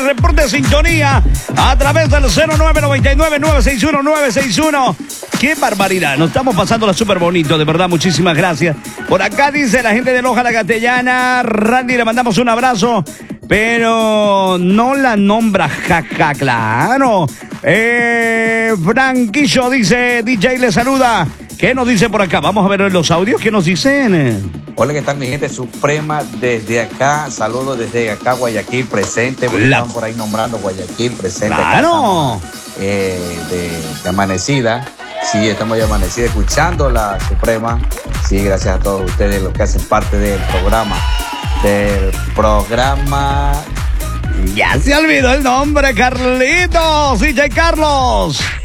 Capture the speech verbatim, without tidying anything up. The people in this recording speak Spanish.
reporte de sintonía a través del cero nueve nueve nueve nueve seis uno nueve seis uno. ¡Qué barbaridad! Nos estamos pasándola súper bonito, de verdad, muchísimas gracias. Por acá dice la gente de Loja La Castellana, Randy, le mandamos un abrazo, pero no la nombra, jaja, claro. Eh, Franquillo dice, D J le saluda. ¿Qué nos dice por acá? Vamos a ver los audios, ¿qué nos dicen? Hola, ¿qué tal mi gente suprema? Desde acá, saludos desde acá, Guayaquil presente. La... Están por ahí nombrando Guayaquil presente. ¡Claro! Acá, eh, de, de amanecida. Sí, estamos ya amanecida escuchando la Suprema. Sí, gracias a todos ustedes los que hacen parte del programa. Del programa... Ya se olvidó el nombre, Carlitos, D J Carlos.